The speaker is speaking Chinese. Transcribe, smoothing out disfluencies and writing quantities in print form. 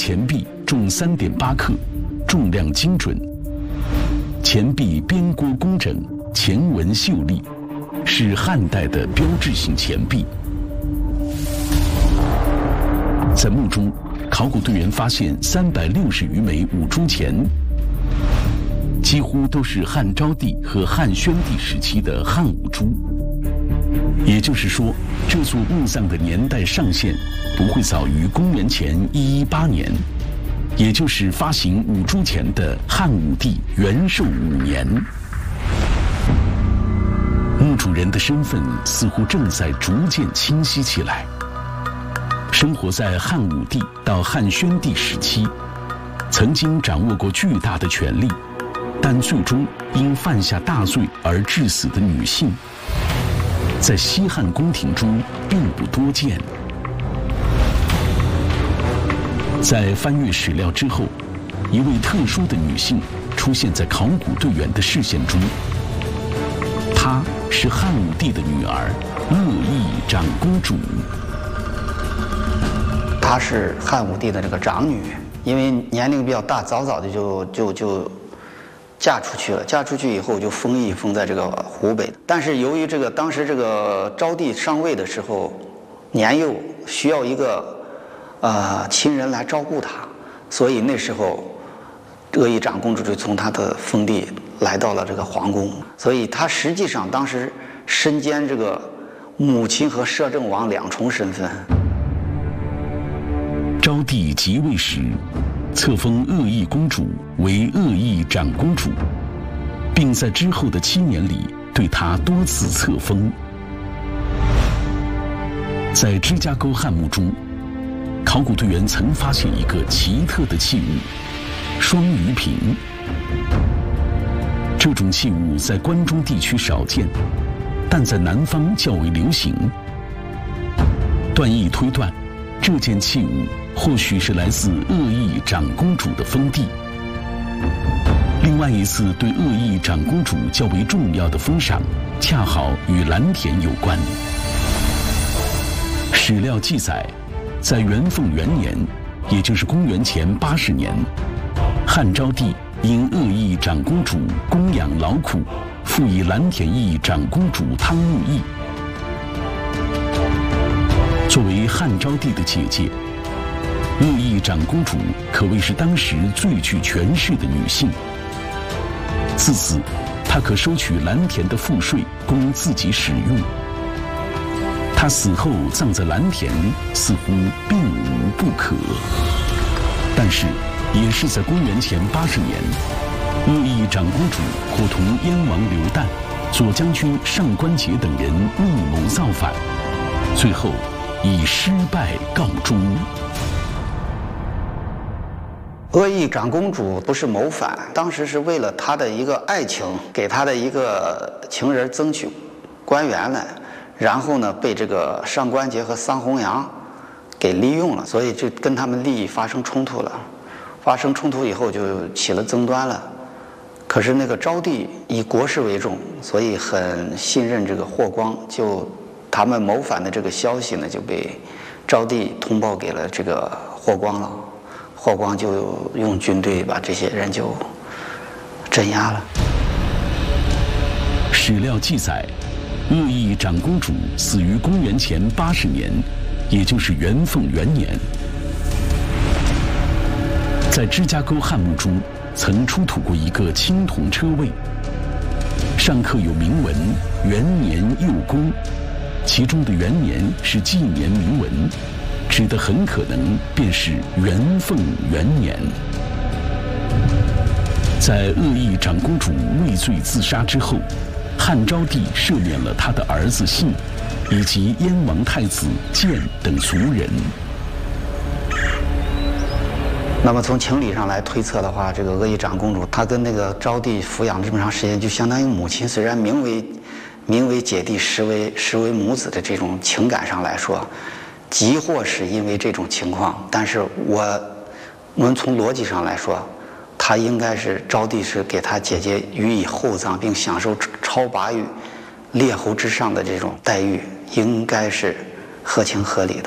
钱币重3.8克，重量精准。钱币边郭工整，前纹秀丽，是汉代的标志性钱币。在墓中，考古队员发现360余枚五铢钱，几乎都是汉昭帝和汉宣帝时期的汉五铢。也就是说，这座墓葬的年代上限不会早于公元前118年，也就是发行五铢钱的汉武帝元寿5年。墓主人的身份似乎正在逐渐清晰起来。生活在汉武帝到汉宣帝时期，曾经掌握过巨大的权力，但最终因犯下大罪而致死的女性，在西汉宫廷中并不多见。在翻阅史料之后，一位特殊的女性出现在考古队员的视线中。她是汉武帝的女儿乐毅长公主。 她是汉武帝的这个长女，因为年龄比较大，早早的就嫁出去了。嫁出去以后就封邑封在这个湖北，但是由于当时这个昭帝上位的时候年幼，需要一个亲人来照顾她，所以那时候乐毅长公主就从她的封地来到了这个皇宫，所以她实际上当时身兼这个母亲和摄政王2重身份。 昭帝即位时，册封乐毅公主为乐毅长公主，并在之后的7年里对她多次册封。在芝加哥汉墓中，考古队员曾发现一个奇特的器物——双鱼瓶。这种器物在关中地区少见，但在南方较为流行。段毅推断，这件器物或许是来自乐毅长公主的封地。另外一次对乐毅长公主较为重要的封赏，恰好与蓝田有关。史料记载，在元凤元年，也就是公元前80年，汉昭帝因乐毅长公主供养劳苦，赋以蓝田邑长公主汤沐邑。作为汉昭帝的姐姐，乐毅长公主可谓是当时最具权势的女性。自此，她可收取蓝田的赋税供自己使用。她死后葬在蓝田，似乎并无不可。但是，也是在公元前80年，乐毅长公主伙同燕王刘旦、左将军上官桀等人密谋造反，最后以失败告终。 乐毅长公主不是谋反，当时是为了她的一个爱情，给她的一个情人争取官员来，然后呢被这个上官桀和桑弘羊给利用了，所以就跟他们利益发生冲突了。发生冲突以后就起了争端了。可是那个昭帝以国事为重，所以很信任这个霍光，就他们谋反的这个消息呢就被昭帝通报给了这个霍光了。霍光就用军队把这些人就镇压了。 史料记载，乐毅长公主死于公元前80年，也就是元凤元年。在芝加哥汉墓中，曾出土过一个青铜车位，上刻有铭文“元年幼公”，其中的元年是纪年铭文，指的很可能便是元凤元年。在乐毅长公主畏罪自杀之后，汉昭帝赦免了他的儿子信，以及燕王太子建等族人。 那么从情理上来推测的话，这个乐毅长公主她跟那个昭帝抚养这么长时间，就相当于母亲，虽然名为姐弟，实为母子的这种情感上来说，即或是因为这种情况，但是我们从逻辑上来说，他应该是昭帝是给他姐姐予以厚葬，并享受超拔于列侯之上的这种待遇，应该是合情合理的。